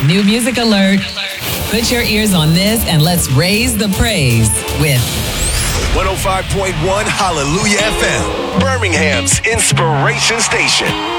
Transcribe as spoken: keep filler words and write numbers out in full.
New music alert. Put your ears on this and let's raise the praise with one oh five point one Hallelujah F M, Birmingham's inspiration station.